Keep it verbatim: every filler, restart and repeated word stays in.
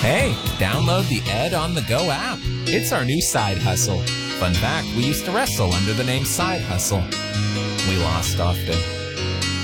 Hey, download the Ed on the Go app. It's our new side hustle. Fun fact, we used to wrestle under the name Side Hustle. We lost often.